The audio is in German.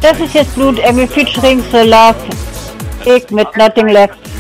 Das ist jetzt Blut Envy featuring The Love Egg mit Nothing Left.